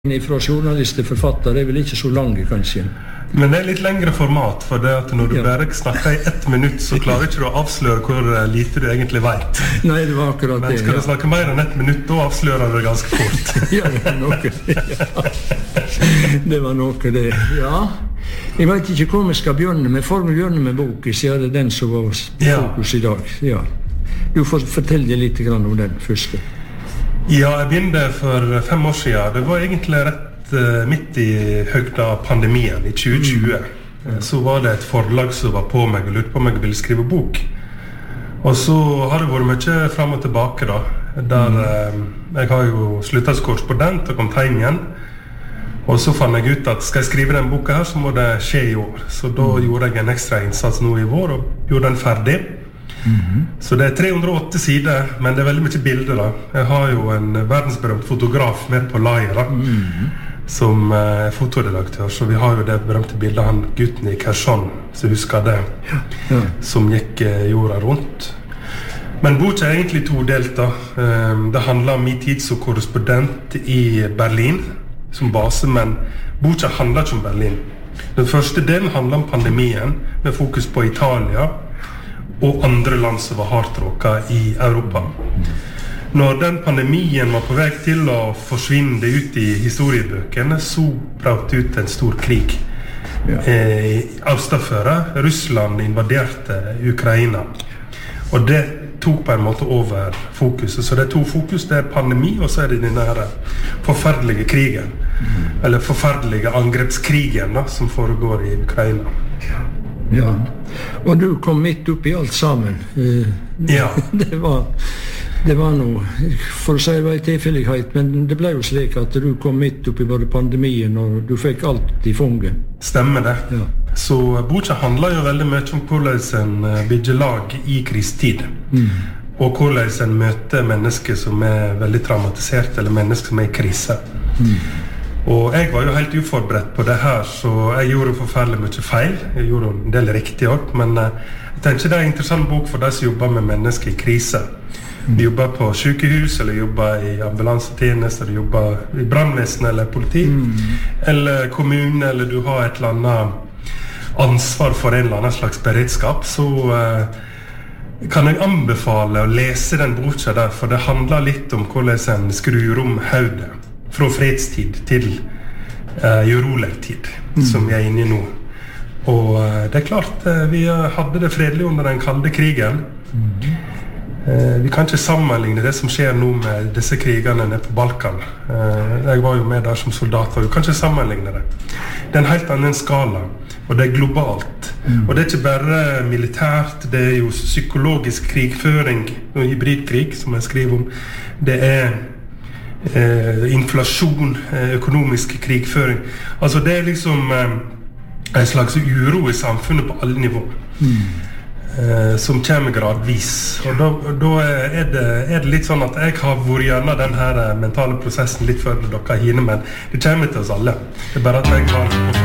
Fra journalist til forfatter vel ikke så lange, kanskje. Men det litt lengre format, for det at når du bare snakker i 1 minutt, så klarer ikke du å avsløre hvor lite du egentlig vet. Nei, det var akkurat det. Men skal du snakke mer enn 1 minutt, da avslører du det ganske fort. Ja, det var noe. Ja. Det var noe, det. Ja. Jeg vet ikke hvor vi skal begynne med. Får vi begynne med boken, siden det den som var fokus i dag. Ja. Du får fortelle litt om den første. Ja, jeg begynte for 5 år siden. Det var egentlig rett midt i høgda pandemien i 2020. Så var det et forlag som var på meg og lurte på om jeg ville skrive bok. Og så har det vært mye frem og tilbake da. Der jeg har jo sluttet som korrespondent og kom hjem igjen. Og så fant jeg ut at skal jeg skrive den boka her, så må det skje i år. Så da gjorde jeg en ekstra innsats nå i vår og gjorde den ferdig. Så det 308 sider, men det veldig mye bilder da. Jeg har jo en verdensberømt fotograf med på laget da, som fotoredaktør, så vi har jo det berømte bildet av han gutten i Kherson, så husker det, som gikk jorda rundt. Men boka egentlig todelt da. Det handler om min tid som korrespondent i Berlin, som base, men boka handler ikke om Berlin. Den første delen handler om pandemien, med fokus på Italia, og andre land som var hardt råket i Europa. Når den pandemien var på vei til å forsvinne ut i historiebøkene, så brøt ut en stor krig. Østafor Russland invaderte Ukraina. Og det tok på en måte over fokuset. Så det 2 fokus, det pandemi, og så det denne her forferdelige krigen. Eller forferdelige angrepskrigen da, som foregår i Ukraina. Ja, og du kom midt opp i alt sammen. Ja. Det var noe, for å si det var en tilfellighet, men det ble jo slik at du kom midt opp i både pandemien, og du fikk alt i fanget. Stemmer det. Ja. Så boka handler jo veldig mye om hvordan en bygger lag i kristid. Og hvordan en møter mennesker som veldig traumatisert, eller mennesker som i krise. Og jeg var jo helt uforberedt på det her, så jeg gjorde forferdelig mye feil. Jeg gjorde en del riktig også, men jeg tenker det en interessant bok for de som jobber med mennesker i krise. Vi jobber på sykehus, eller jobber i ambulansetjeneste, eller jobber i brandvesen eller politi, eller kommune, eller du har et eller annet ansvar for en eller annen slags beredskap, så kan jeg anbefale å lese den boka der, for det handler litt om hvordan en skrur om hodet fra fredstid til urolig tid, som vi inne i nå. Og det klart, vi hadde det fredelig under den kalde krigen. Vi kan ikke sammenligne det som skjer nå med disse krigene nede på Balkan. Jeg var jo med der som soldat, og vi kan ikke sammenligne det. Det en helt annen skala, og det globalt. Og det ikke bare militært, det jo psykologisk krigføring, og hybridkrig, som jeg skriver om. Det inflasjon, økonomisk krigføring. Altså det liksom en slags uro i samfunnet på alle nivå. Som kommer gradvis. Og da det litt sånn at jeg har vært gjennom den her mentale prosessen litt før dere hinner, men det kommer til oss alle. Det bare at jeg har